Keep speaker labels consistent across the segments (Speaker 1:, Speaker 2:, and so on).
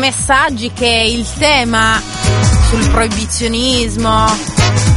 Speaker 1: Messaggi che il tema sul proibizionismo,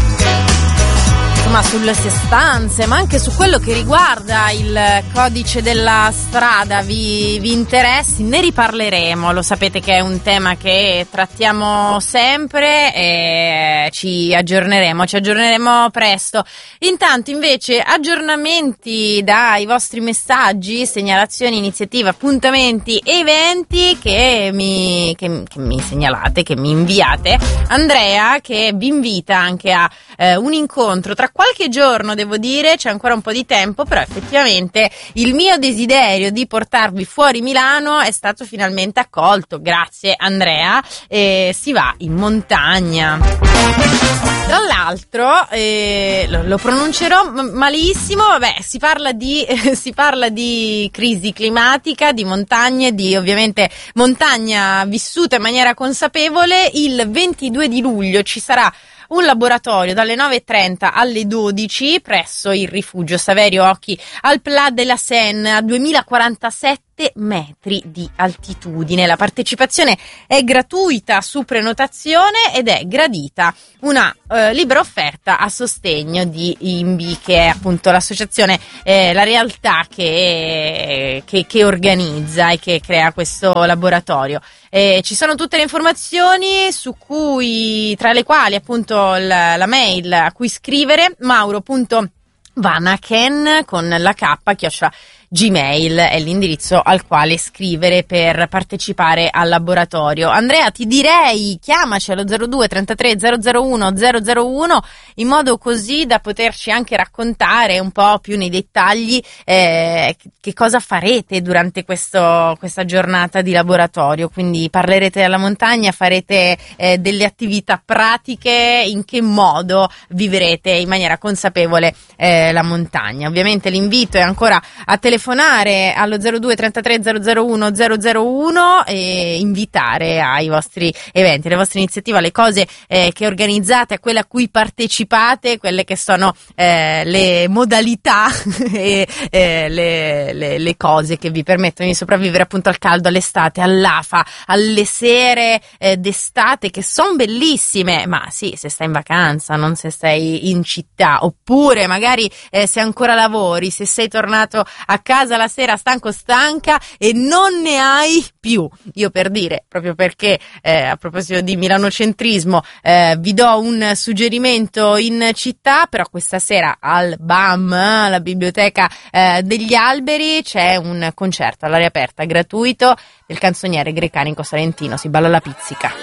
Speaker 1: insomma sulle sostanze, ma anche su quello che riguarda il codice della strada vi interessi, ne riparleremo. Lo sapete che è un tema che trattiamo sempre e ci aggiorneremo presto. Intanto invece aggiornamenti dai vostri messaggi, segnalazioni, iniziative, appuntamenti, eventi che mi segnalate, che mi inviate. Andrea che vi invita anche a un incontro tra qualche giorno, devo dire, c'è ancora un po' di tempo, però effettivamente il mio desiderio di portarvi fuori Milano è stato finalmente accolto. Grazie Andrea. Si va in montagna. Tra l'altro lo pronuncerò malissimo, vabbè, si parla di crisi climatica, di montagne, di ovviamente montagna vissuta in maniera consapevole. Il 22 di luglio ci sarà un laboratorio dalle 9:30 alle 12 presso il rifugio Saverio Occhi al Pla della Seine a 2047 metri di altitudine. La partecipazione è gratuita su prenotazione ed è gradita una libera offerta a sostegno di INBI, che è appunto l'associazione, la realtà che organizza e che crea questo laboratorio. Ci sono tutte le informazioni su cui, tra le quali appunto la mail a cui scrivere, mauro.vanaken con la K @gmail è l'indirizzo al quale scrivere per partecipare al laboratorio. Andrea, ti direi chiamaci allo 02 33 001 001 in modo così da poterci anche raccontare un po' più nei dettagli che cosa farete durante questa giornata di laboratorio. Quindi parlerete alla montagna, farete delle attività pratiche, in che modo vivrete in maniera consapevole la montagna. Ovviamente l'invito è ancora a telefonare allo 02 33 001 001 e invitare ai vostri eventi, alle vostre iniziative, alle cose che organizzate, a quelle a cui partecipate, quelle che sono le modalità e le cose che vi permettono di sopravvivere appunto al caldo, all'estate, all'afa, alle sere d'estate, che sono bellissime, ma sì, se stai in vacanza, non se stai in città, oppure magari se ancora lavori, se sei tornato a casa la sera stanco, stanca e non ne hai più. Io, per dire, proprio perché a proposito di milanocentrismo, vi do un suggerimento in città, però questa sera al BAM, la biblioteca degli alberi, c'è un concerto all'aria aperta gratuito del canzoniere greccanico salentino, si balla la pizzica.